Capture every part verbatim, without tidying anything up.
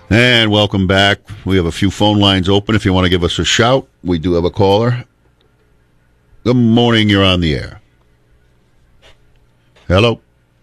And welcome back. We have a few phone lines open if you want to give us a shout. We do have a caller. Good morning. You're on the air. Hello.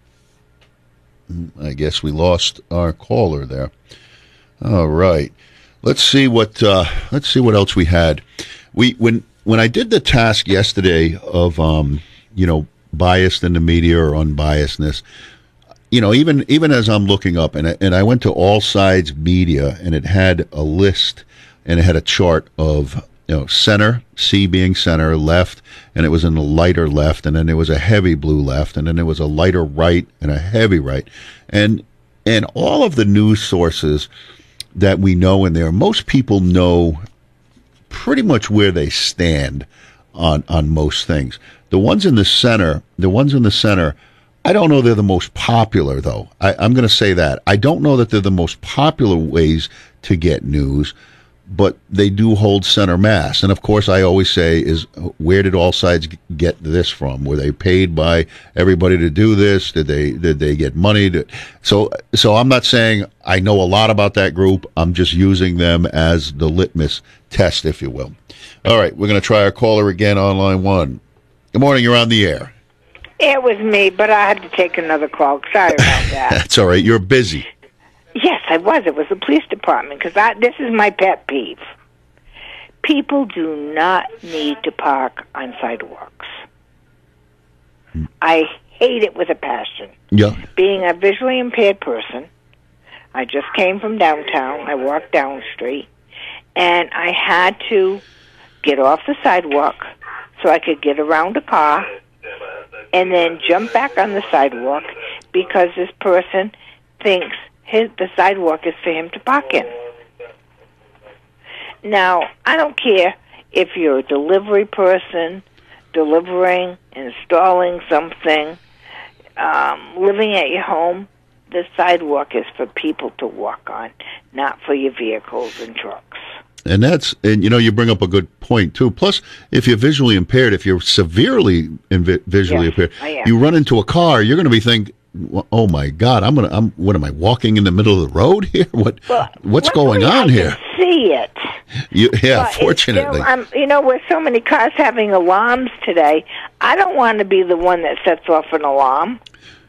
I guess we lost our caller there. All right. Let's see what uh, let's see what else we had. We when when I did the task yesterday of um, you know, biased in the media or unbiasedness, you know, even even as I'm looking up, and I, and I went to All Sides Media, and it had a list, and it had a chart of, you know, center, C being center, left, and it was in the lighter left, and then there was a heavy blue left, and then there was a lighter right and a heavy right, and and all of the news sources that we know in there, most people know pretty much where they stand on on most things. The ones in the center, the ones in the center. I don't know they're the most popular, though. I, I'm going to say that. I don't know that they're the most popular ways to get news, but they do hold center mass. And, of course, I always say is, where did All Sides get this from? Were they paid by everybody to do this? Did they did they get money? To, so, so I'm not saying I know a lot about that group. I'm just using them as the litmus test, if you will. All right, we're going to try our caller again on line one. Good morning. You're on the air. It was me, but I had to take another call. Sorry about that. That's all right. You're busy. Yes, I was. It was the police department, because this is my pet peeve. People do not need to park on sidewalks. Mm. I hate it with a passion. Yeah. Being a visually impaired person, I just came from downtown. I walked down the street, and I had to get off the sidewalk so I could get around a car and then jump back on the sidewalk because this person thinks his the sidewalk is for him to park in. Now, I don't care if you're a delivery person, delivering, installing something, um, living at your home. The sidewalk is for people to walk on, not for your vehicles and trucks. And that's, and you know, you bring up a good point too. Plus, if you're visually impaired, if you're severely invi- visually yes, impaired, you run into a car, you're going to be thinking, "Oh my God, I'm gonna, I'm, what am I walking in the middle of the road here? What, well, what's going on I here?" Can see it. You, yeah, but fortunately, still, um, you know, with so many cars having alarms today, I don't want to be the one that sets off an alarm.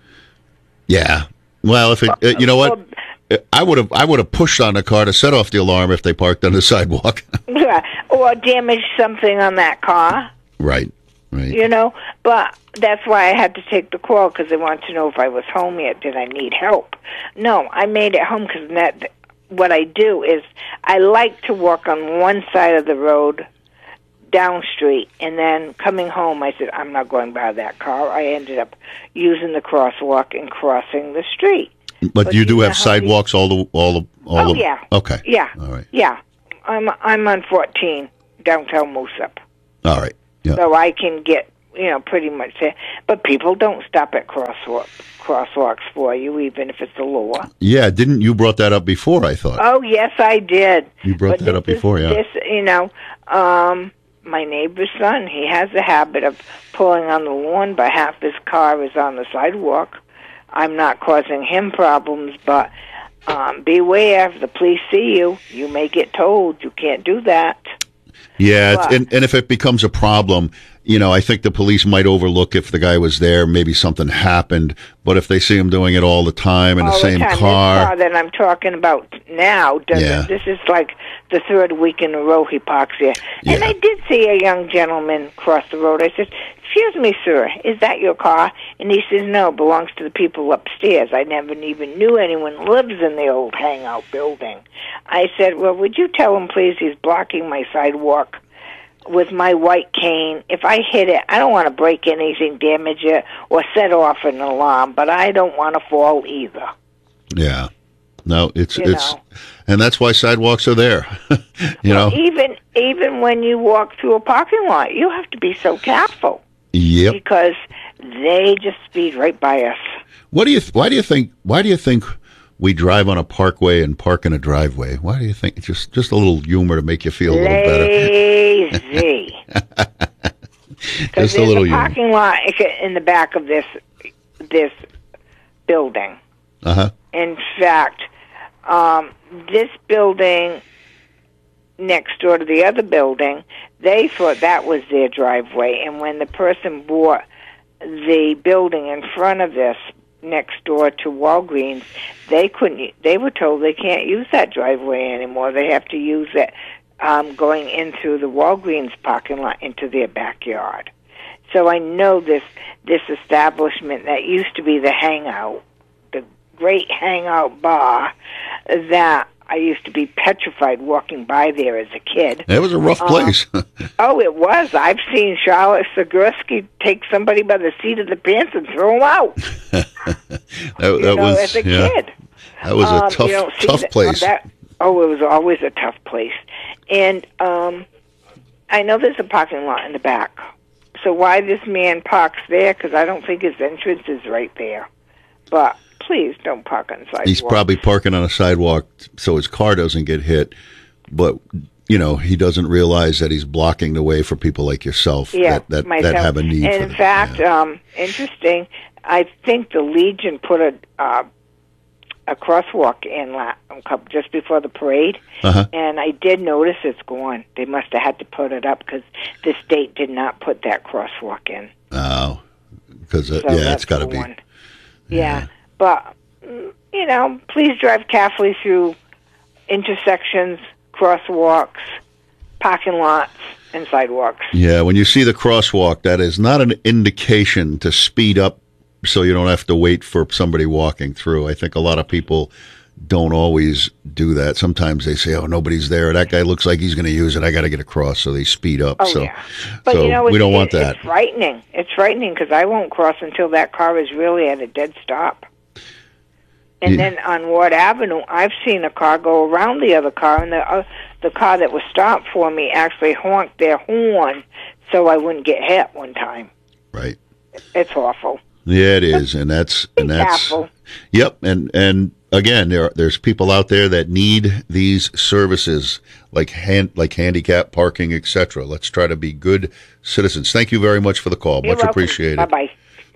Yeah. Well, if it, uh, you know what. Well, I would have I would have pushed on the car to set off the alarm if they parked on the sidewalk. Yeah, or damage something on that car. Right, right. You know, but that's why I had to take the call, because they wanted to know if I was home yet. Did I need help? No, I made it home, because that what I do is I like to walk on one side of the road down street, and then coming home, I said, I'm not going by that car. I ended up using the crosswalk and crossing the street. But, but you do you have sidewalks all the all the all oh, the, yeah. Okay. Yeah. All right. Yeah. I'm I'm on fourteen downtown Moosup. All right. Yeah. So I can get, you know, pretty much there. But people don't stop at crosswalk crosswalks for you, even if it's a law. Yeah, didn't you brought that up before, I thought. Oh, yes, I did. You brought but that up before, is, yeah. This, you know, um, my neighbor's son, he has a habit of pulling on the lawn, but half his car is on the sidewalk. I'm not causing him problems, but um, beware. If the police see you, you may get told you can't do that. Yeah, but, and, and if it becomes a problem, you know, I think the police might overlook if the guy was there, maybe something happened. But if they see him doing it all the time in the same time, car. This car that I'm talking about now, doesn't, yeah. this is like the third week in a row he parks there. Yeah. And I did see a young gentleman cross the road. I said, excuse me, sir, is that your car? And he says, no, it belongs to the people upstairs. I never even knew anyone lives in the old hangout building. I said, well, would you tell him, please, he's blocking my sidewalk with my white cane. If I hit it, I don't want to break anything, damage it, or set off an alarm, but I don't want to fall either. Yeah. No, it's, you it's, know. And that's why sidewalks are there. you well, know, even, even when you walk through a parking lot, you have to be so careful. Yep. Because they just speed right by us. What do you, why do you think, why do you think we drive on a parkway and park in a driveway? Why do you think? Just just a little humor to make you feel a little better. Lazy. Just a little humor. There's a parking lot in the back of this this building. Uh huh. In fact, um, this building next door to the other building, they thought that was their driveway. And when the person bought the building in front of this next door to Walgreens, they couldn't. They were told they can't use that driveway anymore. They have to use it um, going into the Walgreens parking lot into their backyard. So I know this this establishment that used to be the Hangout, the great Hangout bar, that I used to be petrified walking by there as a kid. It was a rough place. Um, oh, it was. I've seen Charlotte Sigursky take somebody by the seat of the pants and throw them out. that you that know, was as a yeah, kid. That was a um, tough, you know, tough that, place. That, oh, it was always a tough place. And um, I know there's a parking lot in the back. So why this man parks there? Because I don't think his entrance is right there. But please don't park on the sidewalk. He's probably parking on a sidewalk so his car doesn't get hit. But, you know, he doesn't realize that he's blocking the way for people like yourself yeah, that, that, myself. that have a need and for in them. fact, Yeah. um, interesting, I think the Legion put a uh, a crosswalk in la- just before the parade, Uh-huh. and I did notice it's gone. They must have had to put it up because the state did not put that crosswalk in. Oh, because, uh, So yeah, that's it's got to the be. one. Yeah, but, mm, you know, please drive carefully through intersections, crosswalks, parking lots, and sidewalks. Yeah, when you see the crosswalk, that is not an indication to speed up so you don't have to wait for somebody walking through. I think a lot of people don't always do that. Sometimes they say, oh, nobody's there. That guy looks like he's going to use it. I got to get across, so they speed up. Oh, so yeah. But, so you know, we it's, don't want it, that. It's frightening. It's frightening because I won't cross until that car is really at a dead stop. And Yeah. then on Ward Avenue, I've seen a car go around the other car, and the uh, the car that was stopped for me actually honked their horn so I wouldn't get hit one time. Right. It's awful. Yeah, it is, and that's and that's careful. Yep, and and again, there are, there's people out there that need these services like hand like handicap parking, et cetera. Let's try to be good citizens. Thank you very much for the call. You're Much welcome. appreciated. Bye bye.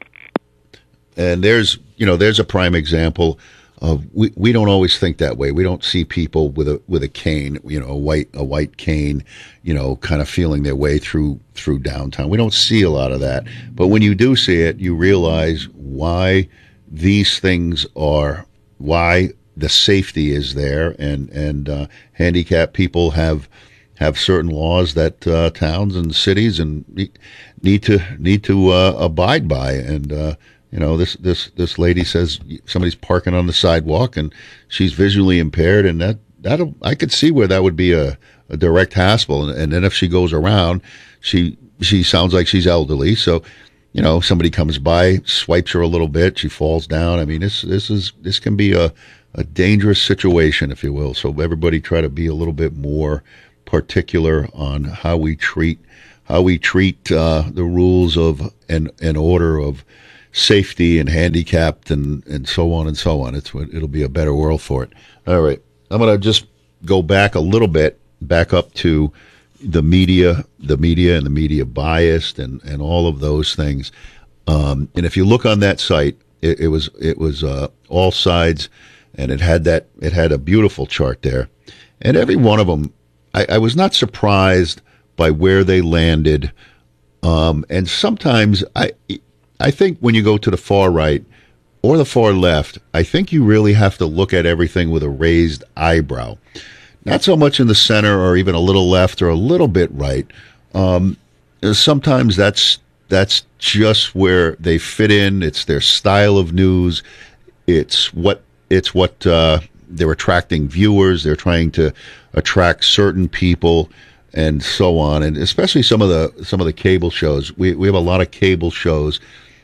And there's, you know, there's a prime example of we, we don't always think that way. We don't see people with a with a cane, you know, a white a white cane, you know, kind of feeling their way through through downtown. We don't see a lot of that. But when you do see it, you realize why these things are, why the safety is there, and and uh, handicapped people have have certain laws that uh, towns and cities and need to need to uh, abide by. And uh, you know, this this this lady says somebody's parking on the sidewalk and she's visually impaired, and that that'll I could see where that would be a, a direct hassle. And, and then if she goes around, she she sounds like she's elderly, so you know, somebody comes by, swipes her a little bit, she falls down. I mean, this this is this can be a a dangerous situation, if you will. So everybody try to be a little bit more particular on how we treat how we treat uh, the rules of and an order of safety and handicapped and, and so on and so on. It's it'll be a better world for it. All right, I'm gonna just go back a little bit, back up to the media, the media and the media biased and, and all of those things. Um, and if you look on that site, it, it was it was uh, all sides, and it had that it had a beautiful chart there, and every one of them, I, I was not surprised by where they landed. Um, and sometimes I. I think when you go to the far right or the far left, I think you really have to look at everything with a raised eyebrow. Not so much in the center or even a little left or a little bit right. Um, sometimes that's that's just where they fit in. It's their style of news. It's what it's what uh, they're attracting viewers. They're trying to attract certain people and so on. And especially some of the some of the cable shows. We we have a lot of cable shows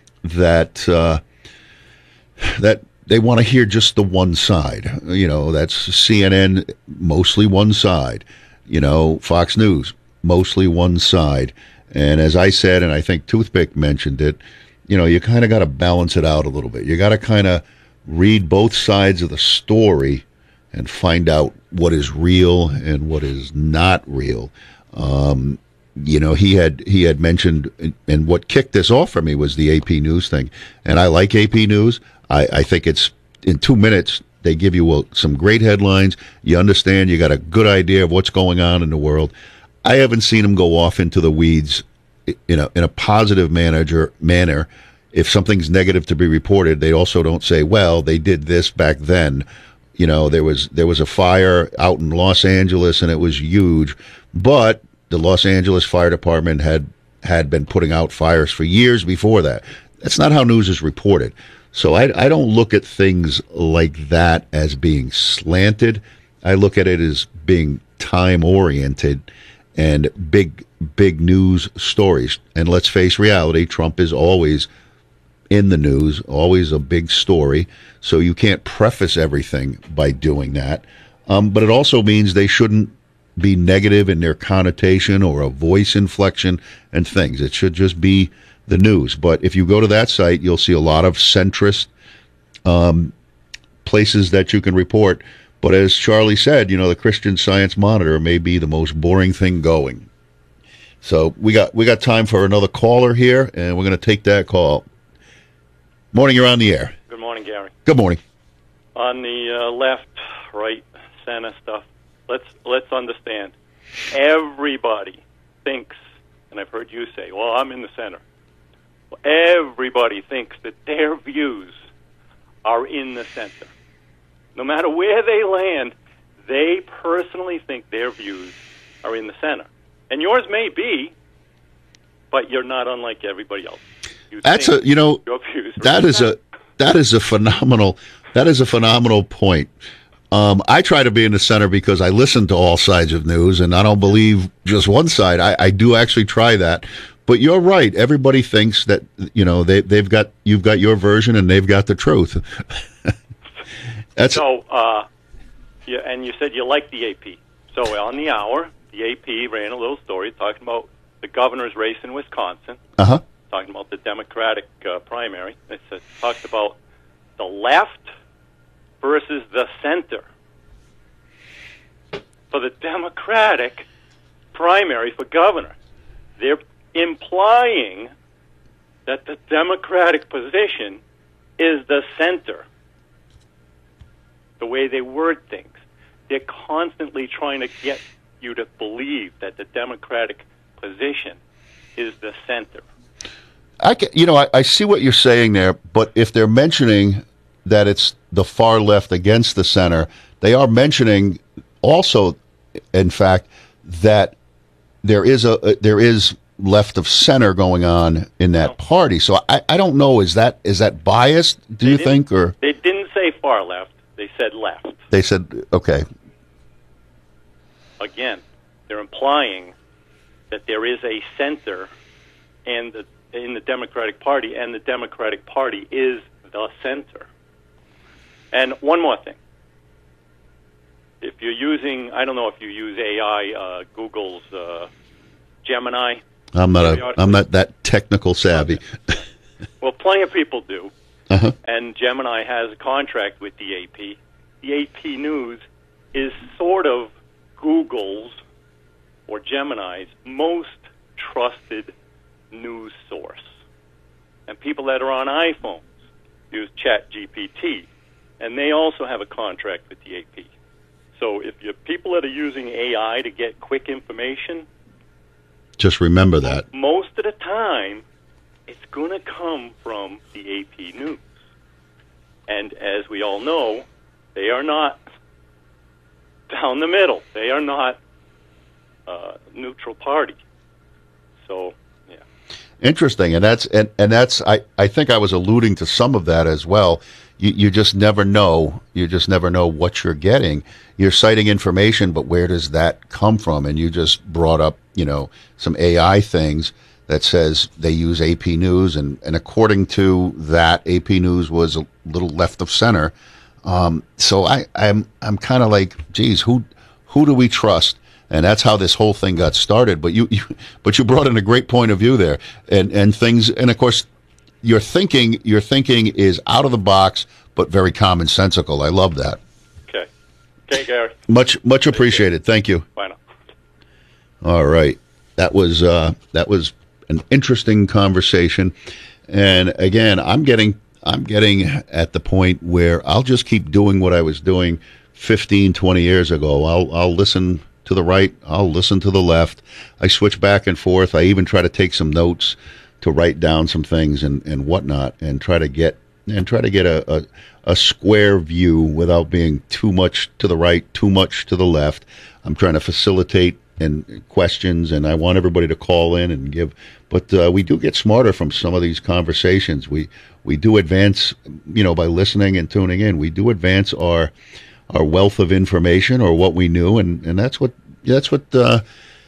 that uh, that they want to hear just the one side. You know, that's C N N, mostly one side. You know, Fox News, mostly one side. And as I said, and I think Toothpick mentioned it, you know, you kind of got to balance it out a little bit. You got to kind of read both sides of the story and find out what is real and what is not real. Um, You know, he had he had mentioned, and what kicked this off for me was the A P News thing. And I like A P News. I, I think it's, in two minutes, They give you uh, some great headlines. You understand. You got a good idea of what's going on in the world. I haven't seen them go off into the weeds, you know, in a positive manager manner. If something's negative to be reported, they also don't say, "Well, they did this back then." You know, there was there was a fire out in Los Angeles, and it was huge, but the Los Angeles Fire Department had had been putting out fires for years before that. That's not how news is reported. So I, I don't look at things like that as being slanted. I look at it as being time-oriented and big, big news stories. And let's face reality, Trump is always in the news, always a big story. So you can't preface everything by doing that. Um, but it also means they shouldn't be negative in their connotation or a voice inflection and things. It should just be the news. But if you go to that site, you'll see a lot of centrist um, places that you can report. But as Charlie said, you know, the Christian Science Monitor may be the most boring thing going. So we got we got time for another caller here, and we're going to take that call. Morning, you're on the air. Good morning, Gary. Good morning. On the uh, left, right, center stuff, let's let's understand. Everybody thinks, and I've heard you say, well, I'm in the center. Well, everybody thinks that their views are in the center. No matter where they land, they personally think their views are in the center. And yours may be, but you're not unlike everybody else. You That's a you know that is a that is a phenomenal that is a phenomenal point. Um, I try to be in the center because I listen to all sides of news, and I don't believe just one side. I, I do actually try that. But you're right. Everybody thinks that you know they they've got you've got your version and they've got the truth. That's so. Uh, yeah, and you said you like the A P. So on the hour, the A P ran a little story talking about the governor's race in Wisconsin. Uh huh. Talking about the Democratic uh, primary. It says, talks about the left versus the center. For the Democratic primary for governor, they're implying that the Democratic position is the center. The way they word things. They're constantly trying to get you to believe that the Democratic position is the center. I can, you know, I, I see what you're saying there, but if they're mentioning that it's the far left against the center, they are mentioning also, in fact, that there is a there is left of center going on in that no. party. So I, I don't know, is that is that biased? Do they you think, or they didn't say far left? They said left. They said okay. Again, they're implying that there is a center, and the. in the Democratic Party, and the Democratic Party is the center. And one more thing. If you're using, I don't know if you use A I, uh, Google's uh, Gemini. I'm not a, I'm not that technical savvy. Okay. Well, plenty of people do. Uh-huh. And Gemini has a contract with the A P. The A P News is sort of Google's or Gemini's most trusted news source. And people that are on iPhones use ChatGPT, and they also have a contract with the A P. So if you're people that are using A I to get quick information, just remember that. Most of the time, it's going to come from the A P News. And as we all know, they are not down the middle. They are not uh, neutral party. So, yeah. Interesting, and that's and, and that's I, I think I was alluding to some of that as well. You you just never know. You just never know what you're getting. You're citing information, but where does that come from? And you just brought up, you know, some A I things that says they use A P News, and, and according to that, A P News was a little left of center. Um, so I, I'm I'm kind of like, geez, who who do we trust? And that's how this whole thing got started. But you, you but you brought in a great point of view there, and and things, and of course, your thinking your thinking is out of the box, but very commonsensical. I love that. Okay, okay, Gary. Much much appreciated. Thank you. Bye now. All right, that was uh, that was an interesting conversation, and again, I'm getting I'm getting at the point where I'll just keep doing what I was doing fifteen, twenty years ago. I'll I'll listen to the right, I'll listen to the left. I switch back and forth. I even try to take some notes to write down some things and, and whatnot, and try to get and try to get a, a a square view without being too much to the right, too much to the left. I'm trying to facilitate and questions, and I want everybody to call in and give. But uh, we do get smarter from some of these conversations. We we do advance, you know, by listening and tuning in. We do advance our our wealth of information, or what we knew, and, and that's what that's what uh,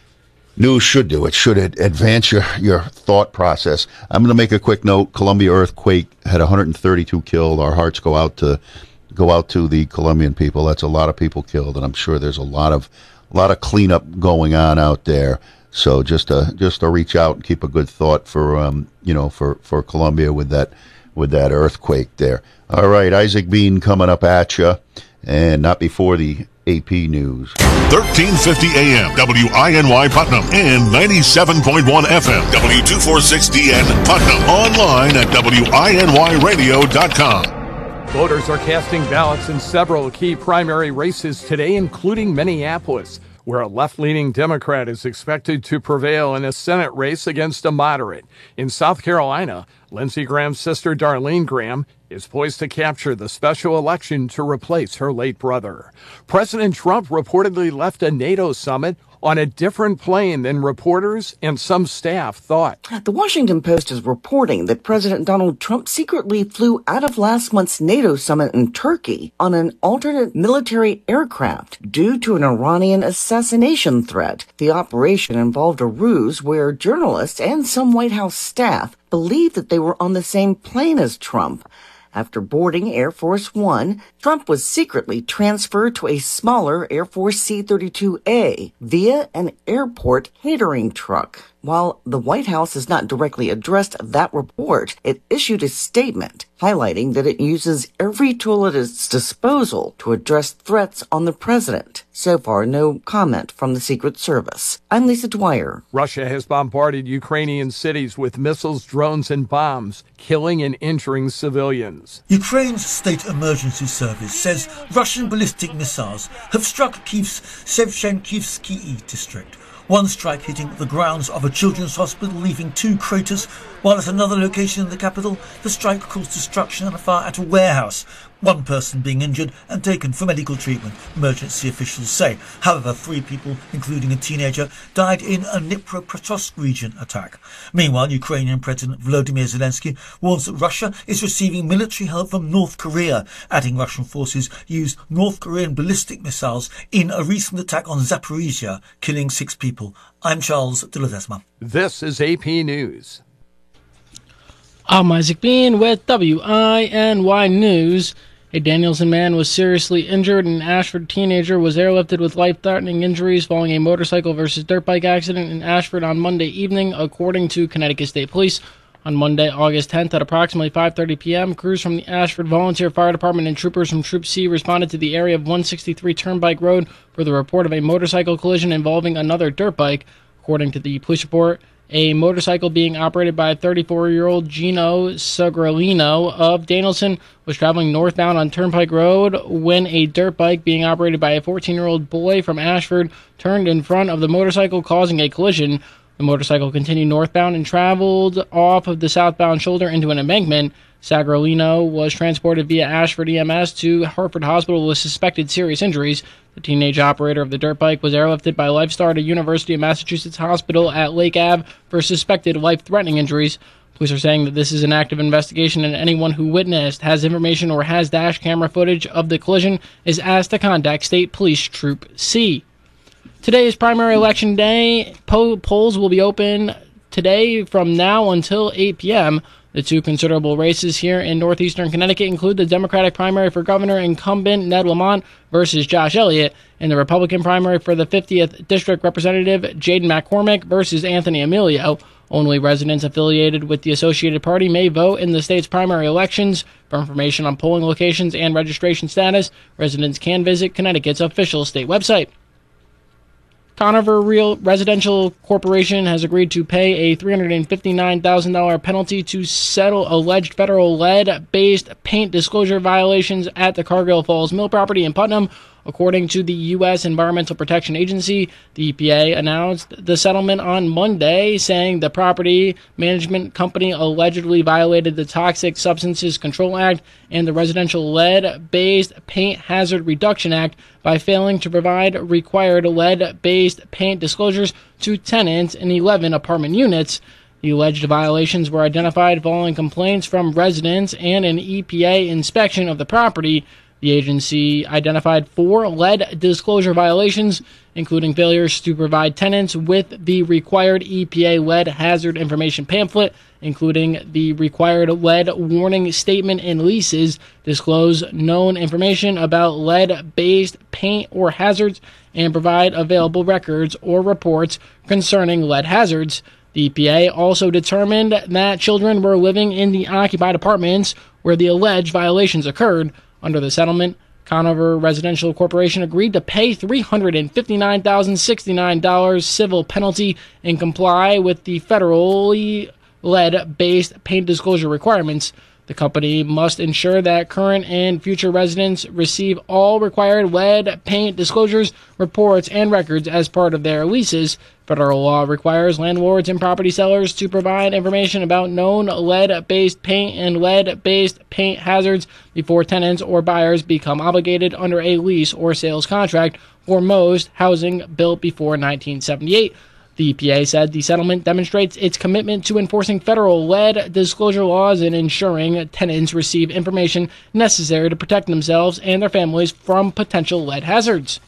news should do. It should ad- advance your, your thought process. I'm going to make a quick note. Colombia earthquake had one hundred thirty-two killed. Our hearts go out to go out to the Colombian people. That's a lot of people killed, and I'm sure there's a lot of a lot of cleanup going on out there. So just to just to reach out and keep a good thought for um you know for, for Colombia with that with that earthquake there. All right, Isaac Bean coming up at you. And not before the A P News. thirteen fifty A M, W I N Y Putnam, and ninety-seven point one F M, W two forty-six D N Putnam. Online at W I N Y radio dot com. Voters are casting ballots in several key primary races today, including Minneapolis, where a left-leaning Democrat is expected to prevail in a Senate race against a moderate. In South Carolina, Lindsey Graham's sister Darlene Graham is poised to capture the special election to replace her late brother. President Trump reportedly left a NATO summit on a different plane than reporters and some staff thought. The Washington Post is reporting that President Donald Trump secretly flew out of last month's NATO summit in Turkey on an alternate military aircraft due to an Iranian assassination threat. The operation involved a ruse where journalists and some White House staff believed that they were on the same plane as Trump. After boarding Air Force One, Trump was secretly transferred to a smaller Air Force C thirty-two A via an airport catering truck. While the White House has not directly addressed that report, it issued a statement highlighting that it uses every tool at its disposal to address threats on the president. So far, no comment from the Secret Service. I'm Lisa Dwyer. Russia has bombarded Ukrainian cities with missiles, drones, and bombs, killing and injuring civilians. Ukraine's State Emergency Service says Russian ballistic missiles have struck Kyiv's Shevchenkivsky district. One strike hitting the grounds of a children's hospital, leaving two craters, while at another location in the capital, the strike caused destruction and a fire at a warehouse. One person being injured and taken for medical treatment, emergency officials say. However, three people, including a teenager, died in a Dnipropetrovsk region attack. Meanwhile, Ukrainian President Volodymyr Zelensky warns that Russia is receiving military help from North Korea, adding Russian forces used North Korean ballistic missiles in a recent attack on Zaporizhia, killing six people. I'm Charles de Ledesma. This is A P News. I'm Isaac Bean with W I N Y News. A Danielson man was seriously injured. An Ashford teenager was airlifted with life-threatening injuries following a motorcycle versus dirt bike accident in Ashford on Monday evening, according to Connecticut State Police. On Monday, August tenth, at approximately five thirty p.m., crews from the Ashford Volunteer Fire Department and troopers from Troop C responded to the area of one sixty-three Turnpike Road for the report of a motorcycle collision involving another dirt bike. According to the police report, a motorcycle being operated by thirty-four-year-old Gino Sagralino of Danielson was traveling northbound on Turnpike Road when a dirt bike being operated by a fourteen-year-old boy from Ashford turned in front of the motorcycle, causing a collision. The motorcycle continued northbound and traveled off of the southbound shoulder into an embankment. Sagralino was transported via Ashford E M S to Hartford Hospital with suspected serious injuries. The teenage operator of the dirt bike was airlifted by Lifestar to University of Massachusetts Hospital at Lake Ave for suspected life-threatening injuries. Police are saying that this is an active investigation, and anyone who witnessed, has information, or has dash camera footage of the collision is asked to contact State Police Troop C. Today is primary election day. Po- polls will be open today from now until eight p.m. The two considerable races here in northeastern Connecticut include the Democratic primary for governor incumbent Ned Lamont versus Josh Elliott, and the Republican primary for the fiftieth District Representative Jaden McCormick versus Anthony Emilio. Only residents affiliated with the Associated Party may vote in the state's primary elections. For information on polling locations and registration status, residents can visit Connecticut's official state website. Conover Real Residential Corporation has agreed to pay a three hundred fifty-nine thousand dollars penalty to settle alleged federal lead-based paint disclosure violations at the Cargill Falls Mill property in Putnam. According to the U S Environmental Protection Agency, the E P A announced the settlement on Monday, saying the property management company allegedly violated the Toxic Substances Control Act and the Residential Lead-Based Paint Hazard Reduction Act by failing to provide required lead-based paint disclosures to tenants in eleven apartment units. The alleged violations were identified following complaints from residents and an E P A inspection of the property. The agency identified four lead disclosure violations, including failures to provide tenants with the required E P A lead hazard information pamphlet, including the required lead warning statement in leases, disclose known information about lead-based paint or hazards, and provide available records or reports concerning lead hazards. The E P A also determined that children were living in the occupied apartments where the alleged violations occurred. Under the settlement, Conover Residential Corporation agreed to pay three hundred fifty-nine thousand sixty-nine dollars civil penalty and comply with the federally lead-based paint disclosure requirements. The company must ensure that current and future residents receive all required lead paint disclosures, reports, and records as part of their leases. Federal law requires landlords and property sellers to provide information about known lead-based paint and lead-based paint hazards before tenants or buyers become obligated under a lease or sales contract for most housing built before nineteen seventy-eight. The E P A said the settlement demonstrates its commitment to enforcing federal lead disclosure laws and ensuring tenants receive information necessary to protect themselves and their families from potential lead hazards.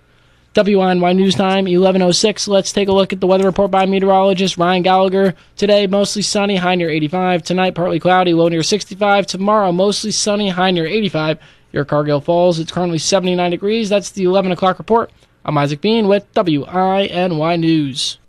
W I N Y News Time, eleven oh six. Let's take a look at the weather report by meteorologist Ryan Gallagher. Today, mostly sunny, high near eighty-five. Tonight, partly cloudy, low near sixty-five. Tomorrow, mostly sunny, high near eighty-five. Here at Cargill Falls, it's currently seventy-nine degrees. That's the eleven o'clock report. I'm Isaac Bean with W I N Y News.